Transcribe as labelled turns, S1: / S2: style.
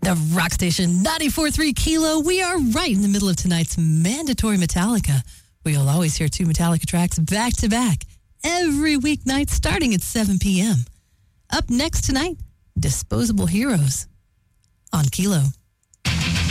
S1: The Rock Station 94.3 Kilo. We are right in the middle of tonight's mandatory Metallica. We'll always hear 2 Metallica tracks back to back every weeknight starting at 7 p.m. Up next tonight, Disposable Heroes on Kilo.